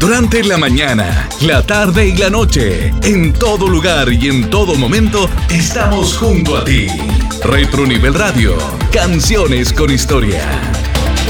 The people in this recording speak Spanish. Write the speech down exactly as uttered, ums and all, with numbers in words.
Durante la mañana, la tarde y la noche, en todo lugar y en todo momento, estamos junto a ti. Retro Nivel Radio, canciones con historia.